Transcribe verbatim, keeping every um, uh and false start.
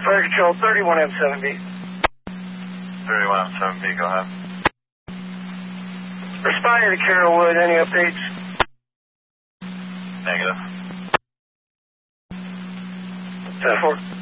Fire Control, thirty-one M seven B. thirty-one M seven B, go ahead. Responding to Carrollwood, any updates? Negative. ten four.